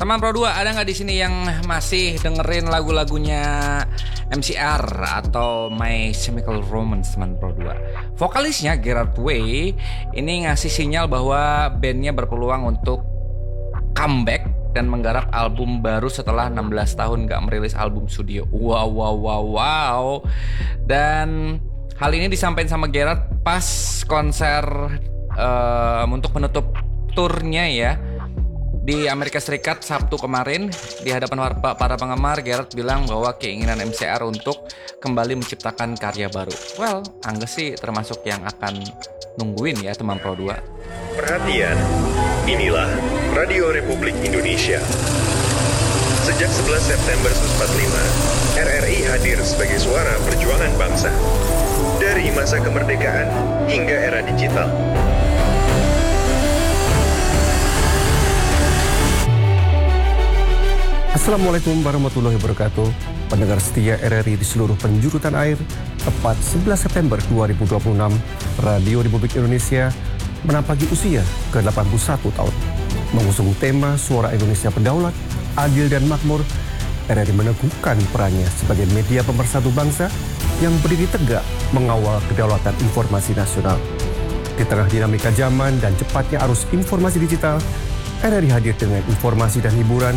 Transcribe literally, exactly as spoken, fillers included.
Teman Pro dua, ada nggak di sini yang masih dengerin lagu-lagunya M C R atau My Chemical Romance, teman Pro dua? Vokalisnya Gerard Way ini ngasih sinyal bahwa bandnya berpeluang untuk comeback dan menggarap album baru setelah enam belas tahun gak merilis album studio. Wow, wow, wow, wow. Dan hal ini disampaikan sama Gerard pas konser um, untuk menutup turnya ya di Amerika Serikat Sabtu kemarin. Di hadapan para penggemar, Gerard bilang bahwa keinginan M C R untuk kembali menciptakan karya baru. Well, Angga sih termasuk yang akan nungguin ya, teman Pro dua. Perhatian, inilah Radio Republik Indonesia. Sejak sebelas September seribu sembilan ratus empat puluh lima, R R I hadir sebagai suara perjuangan bangsa. Dari masa kemerdekaan hingga era digital. Assalamualaikum warahmatullahi wabarakatuh. Pendengar setia R R I di seluruh penjuru tanah air, tepat sebelas September dua ribu dua puluh enam, Radio Republik Indonesia menampaki usia ke delapan puluh satu tahun. Mengusung tema Suara Indonesia Berdaulat, Adil dan Makmur, R R I meneguhkan perannya sebagai media pemersatu bangsa yang berdiri tegak mengawal kedaulatan informasi nasional. Di tengah dinamika zaman dan cepatnya arus informasi digital, R R I hadir dengan informasi dan hiburan